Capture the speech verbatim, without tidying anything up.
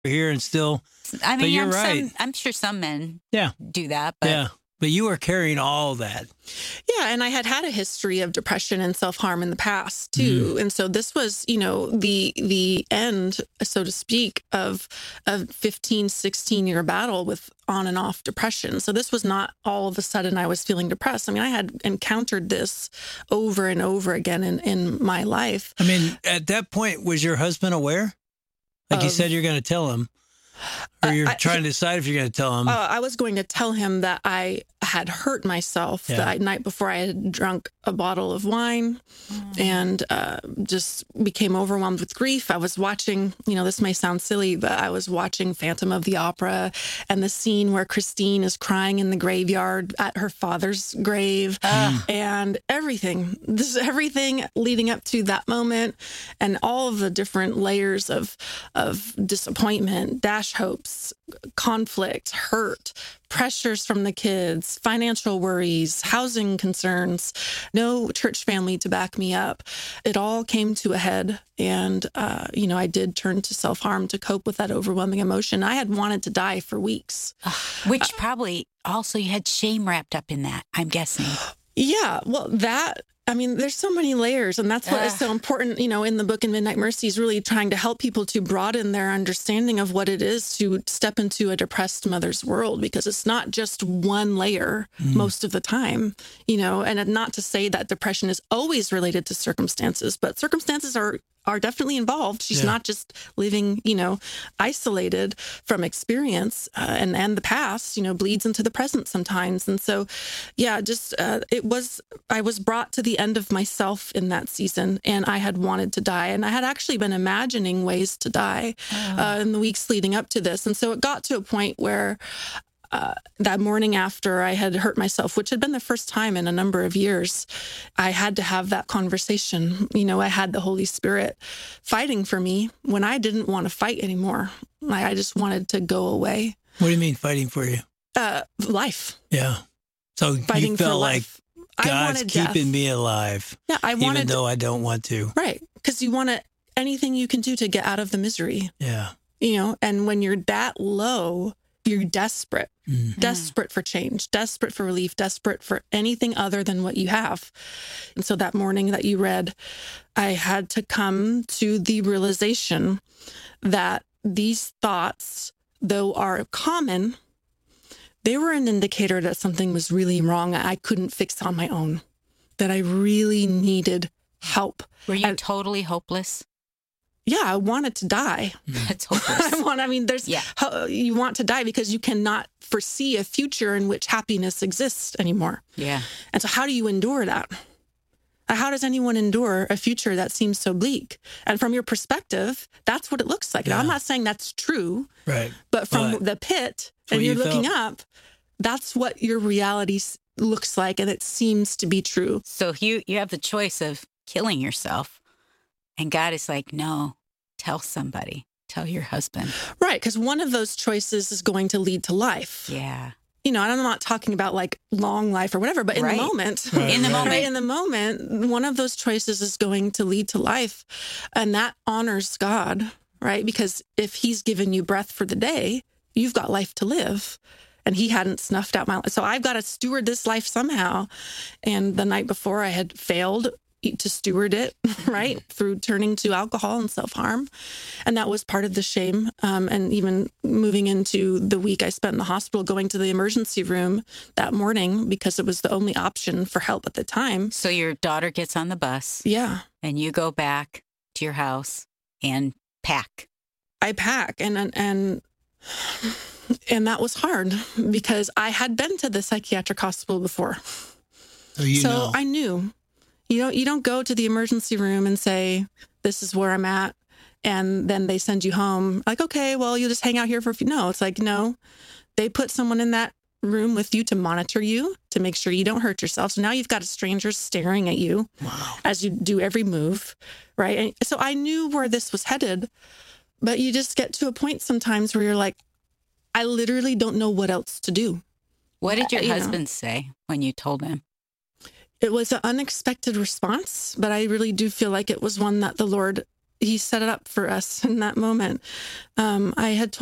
here and still. I mean, but you're I'm, right. some, I'm sure some men yeah. do that. But yeah. But you were carrying all that. Yeah, and I had had a history of depression and self-harm in the past, too. Mm. And so this was, you know, the the end, so to speak, of a fifteen, sixteen-year battle with on and off depression. So this was not all of a sudden I was feeling depressed. I mean, I had encountered this over and over again in, in my life. I mean, at that point, was your husband aware? Like um, you said, you're going to tell him. Or you're I, trying to decide if you're going to tell him. Uh, I was going to tell him that I had hurt myself yeah. the night before. I had drunk a bottle of wine mm. and uh, just became overwhelmed with grief. I was watching, you know, this may sound silly, but I was watching Phantom of the Opera and the scene where Christine is crying in the graveyard at her father's grave mm. and everything, this everything leading up to that moment and all of the different layers of, of disappointment, dash hopes, conflict, hurt, pressures from the kids, financial worries, housing concerns, no church family to back me up. It all came to a head. And, uh, you know, I did turn to self-harm to cope with that overwhelming emotion. I had wanted to die for weeks. Which probably also you had shame wrapped up in that, I'm guessing. Yeah, well, that... I mean, there's so many layers, and that's what uh. is so important, you know, in the book in Midnight Mercy is really trying to help people to broaden their understanding of what it is to step into a depressed mother's world, because it's not just one layer mm. most of the time, you know, and not to say that depression is always related to circumstances, but circumstances are are definitely involved. She's yeah. not just living, you know, isolated from experience uh, and, and the past, you know, bleeds into the present sometimes. And so, yeah, just uh, it was, I was brought to the end of myself in that season and I had wanted to die. And I had actually been imagining ways to die oh. uh, in the weeks leading up to this. And so it got to a point where Uh, that morning after I had hurt myself, which had been the first time in a number of years, I had to have that conversation. You know, I had the Holy Spirit fighting for me when I didn't want to fight anymore. I, I just wanted to go away. What do you mean fighting for you? Uh, life. Yeah. So fighting you felt like God's keeping me alive. Yeah, I wanted, even though I don't want to. Right. Because you want to, anything you can do to get out of the misery. Yeah. You know, and when you're that low, you're desperate, mm. desperate for change, desperate for relief, desperate for anything other than what you have. And so that morning that you read, I had to come to the realization that these thoughts, though are common, they were an indicator that something was really wrong I couldn't fix on my own, that I really needed help. Were you and, totally hopeless? Yeah, I wanted to die. That's hopeless. I want. I mean, there's. Yeah. You want to die because you cannot foresee a future in which happiness exists anymore. Yeah. And so, how do you endure that? How does anyone endure a future that seems so bleak? And from your perspective, that's what it looks like. Yeah. Now, I'm not saying that's true. Right. But from but the pit, and you're you looking felt. up, that's what your reality looks like, and it seems to be true. So you you have the choice of killing yourself. And God is like, no, tell somebody, tell your husband. Right, because one of those choices is going to lead to life. Yeah. You know, and I'm not talking about like long life or whatever, but in right. the moment, right. in the moment, right, in the moment, one of those choices is going to lead to life. And that honors God, right? Because if he's given you breath for the day, you've got life to live. And he hadn't snuffed out my life. So I've got to steward this life somehow. And the night before I had failed to steward it, right, through turning to alcohol and self-harm. And that was part of the shame. Um, and even moving into the week I spent in the hospital, going to the emergency room that morning because it was the only option for help at the time. So your daughter gets on the bus. Yeah. And you go back to your house and pack. I pack. And, and, and, and that was hard because I had been to the psychiatric hospital before. So, you so know. I knew. You don't you don't go to the emergency room and say, this is where I'm at, and then they send you home. Like, okay, well, you'll just hang out here for a few. No, it's like, no, they put someone in that room with you to monitor you, to make sure you don't hurt yourself. So now you've got a stranger staring at you wow. as you do every move, right? And so I knew where this was headed, but you just get to a point sometimes where you're like, I literally don't know what else to do. What did your uh, you husband know. say when you told him? It was an unexpected response, but I really do feel like it was one that the Lord he set it up for us in that moment. Um, I had